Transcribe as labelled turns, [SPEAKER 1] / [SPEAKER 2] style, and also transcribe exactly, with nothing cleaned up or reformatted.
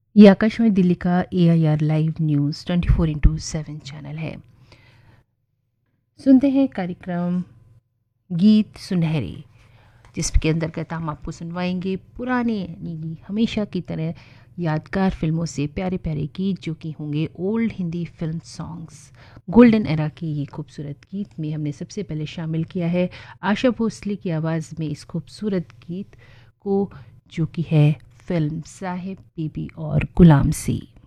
[SPEAKER 1] ये आकाशवाणी दिल्ली का ए I R live news twenty four into seven channel है। सुनते हैं कार्यक्रम गीत सुनहरे, जिसके अंतर्गत हम आपको सुनवाएंगे पुराने यानी हमेशा की तरह यादगार फिल्मों से प्यारे प्यारे गीत जो कि होंगे old Hindi film songs. Golden era के ये खूबसूरत गीत में हमने सबसे पहले शामिल किया है आशा भोसले की आवाज़ में इस खूबसूरत गीत को, जो कि है फिल्म साहिब बीबी और गुलाम सी।